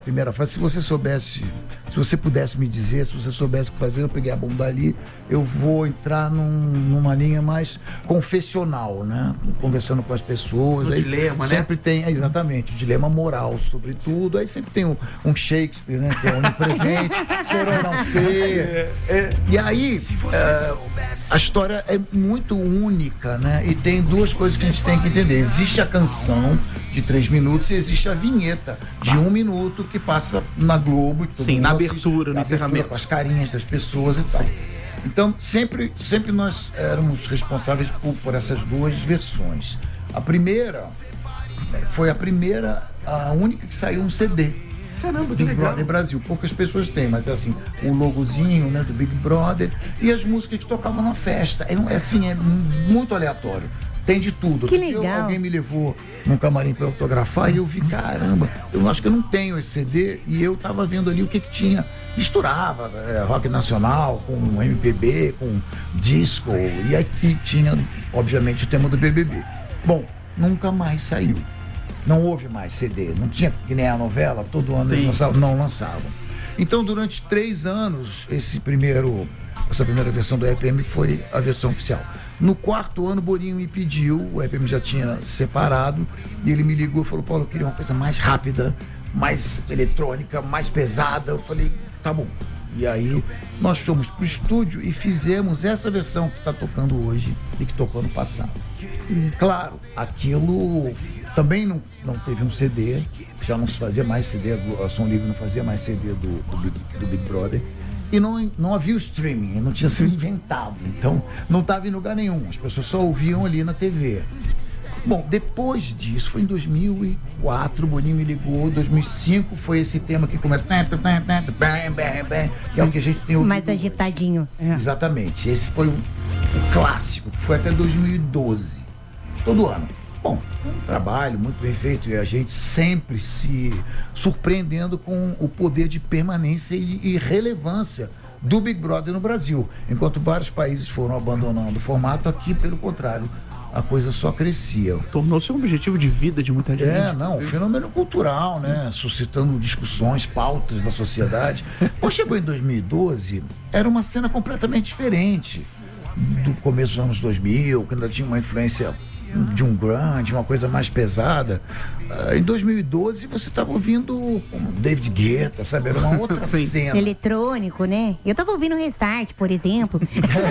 Primeira frase, se você pudesse me dizer, se você soubesse o que fazer, eu peguei a bunda ali, eu vou entrar numa linha mais confessional, né? Conversando com as pessoas. O aí dilema, sempre tem, exatamente, o dilema moral, sobretudo. Aí sempre tem um Shakespeare, né? Que é onipresente, ser ou não ser. E aí, a história é muito única, né? E tem duas coisas que a gente tem que entender. Existe a canção de 3 minutos e existe a vinheta de 1 minuto que passa na Globo. Sim, na abertura, no encerramento. Com as carinhas das pessoas e tal. Então, sempre nós éramos responsáveis por essas duas versões. A primeira foi a única que saiu um CD. Caramba, que Big legal. Brother Brasil. Poucas pessoas têm, mas assim, o logozinho, né, do Big Brother e as músicas que tocavam na festa. É muito aleatório. Tem de tudo. Que Outro dia legal. alguém me levou num camarim para autografar e eu vi, caramba, eu acho que eu não tenho esse CD e eu tava vendo ali o que tinha. Misturava rock nacional com MPB, com disco e aqui tinha, obviamente, o tema do BBB. Bom, nunca mais saiu. Não houve mais CD, não tinha que nem a novela, todo ano eles não lançavam. Então, durante 3 anos, essa primeira versão do EPM foi a versão oficial. No 4º ano, o Boninho me pediu, o EPM já tinha separado, e ele me ligou e falou, Paulo, eu queria uma coisa mais rápida, mais eletrônica, mais pesada. Eu falei, tá bom. E aí, nós fomos pro estúdio e fizemos essa versão que está tocando hoje e que tocou no passado. E, claro, aquilo também não teve um CD, já não se fazia mais CD, a Som Livre não fazia mais CD do Big Brother. E não havia o streaming, não tinha sido inventado. Então, não estava em lugar nenhum. As pessoas só ouviam ali na TV. Bom, depois disso, foi em 2004, o Boninho me ligou. 2005 foi esse tema que começa... Que é o que a gente tem ouvido. Mais agitadinho. Exatamente. Esse foi o clássico, que foi até 2012. Todo ano. Bom, um trabalho muito bem feito e a gente sempre se surpreendendo com o poder de permanência e relevância do Big Brother no Brasil. Enquanto vários países foram abandonando o formato, aqui, pelo contrário, a coisa só crescia. Tornou-se um objetivo de vida de muita gente. Um fenômeno cultural, né? Suscitando discussões, pautas da sociedade. Quando chegou em 2012, era uma cena completamente diferente do começo dos anos 2000, que ainda tinha uma influência de um grunge, uma coisa mais pesada. Em 2012 você estava ouvindo David Guetta, sabe? Era uma outra cena. Eletrônico, né? Eu tava ouvindo Restart, por exemplo.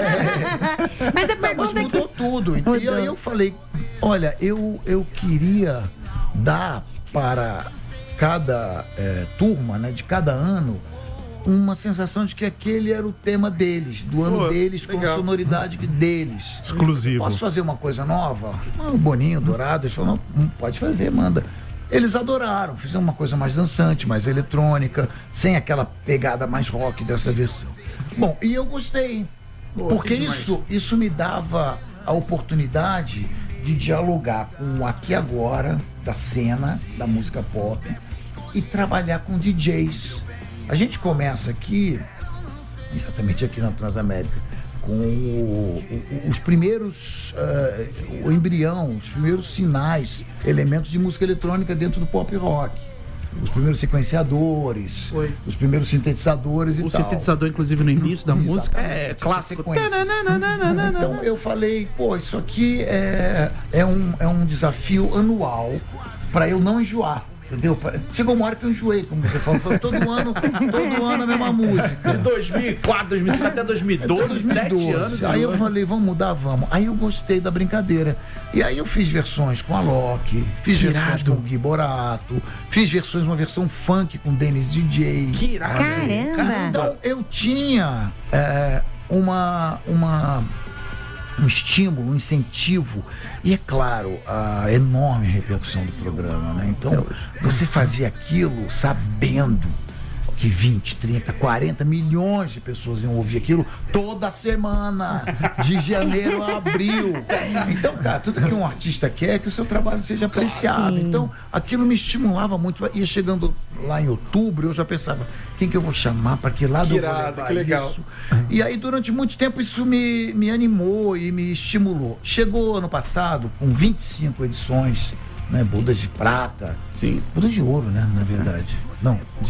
Mas a pergunta mas mudou tudo. E aí eu falei, olha, eu queria dar para cada turma, né, de cada ano, uma sensação de que aquele era o tema deles, do ano deles, com a sonoridade deles. Exclusivo. Posso fazer uma coisa nova? O Boninho, Dourado, eles falaram, não, pode fazer, manda. Eles adoraram, fizeram uma coisa mais dançante, mais eletrônica, sem aquela pegada mais rock dessa versão. Bom, e eu gostei, porque isso me dava a oportunidade de dialogar com o aqui e agora da cena, da música pop, e trabalhar com DJs. A gente começa aqui, exatamente aqui na Transamérica, com os primeiros, o embrião, os primeiros sinais, elementos de música eletrônica dentro do pop rock. Os primeiros sequenciadores, os primeiros sintetizadores e tal. O sintetizador, inclusive, no início da música é clássico. Então eu falei, isso aqui é um desafio anual para eu não enjoar. Entendeu? Chegou uma hora que eu enjoei, como você falou. Todo ano a mesma música. De 2004, 2005 até 2012, 7 anos. Aí eu falei, vamos mudar, vamos. Aí eu gostei da brincadeira. E aí eu fiz versões com a Loki, fiz versões com o Gui Borato, fiz uma versão funk com o Dennis DJ. Que irado. Caramba! Então eu tinha um estímulo, um incentivo e, é claro, a enorme repercussão do programa, né? Então, você fazia aquilo sabendo que 20, 30, 40 milhões de pessoas iam ouvir aquilo toda semana, de janeiro a abril. Então, cara, tudo que um artista quer é que o seu trabalho seja apreciado. Sim. Então, aquilo me estimulava muito. Ia chegando lá em outubro, eu já pensava, quem que eu vou chamar para que lado eu vou levar que legal. isso? E aí, durante muito tempo, isso me animou e me estimulou. Chegou ano passado, com 25 edições, né? Bodas de prata. Sim. Bodas de ouro, né? Na verdade. Não.